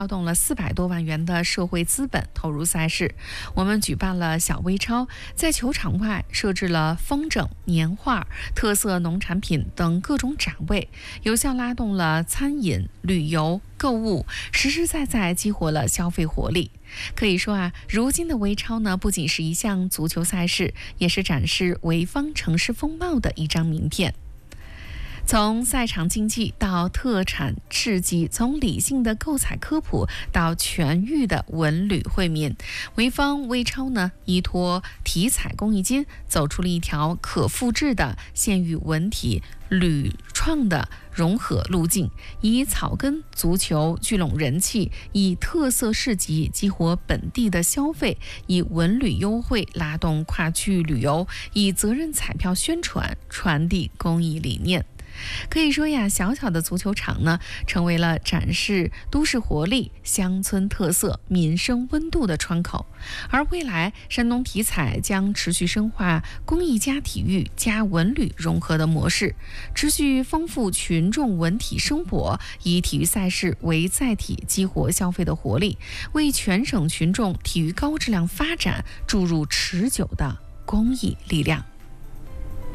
调动了400多万元的社会资本投入赛事。我们举办了小微超，在球场外设置了风筝、年画、特色农产品等各种展位，有效拉动了餐饮、旅游、购物，实实在在激活了消费活力。可以说如今的微超呢，不仅是一项足球赛事，也是展示潍坊城市风貌的一张名片。从赛场竞技到特产市集，从理性的购彩科普到全域的文旅惠民，潍坊微超呢，依托体彩公益金，走出了一条可复制的县域文体旅创的融合路径，以草根足球聚拢人气，以特色市集激活本地的消费，以文旅优惠拉动跨区域旅游，以责任彩票宣传传递公益理念。可以说小小的足球场呢，成为了展示都市活力、乡村特色、民生温度的窗口。而未来，山东体彩将持续深化公益加体育加文旅融合的模式，持续丰富群众文体生活，以体育赛事为载体，激活消费的活力，为全省群众体育高质量发展注入持久的公益力量。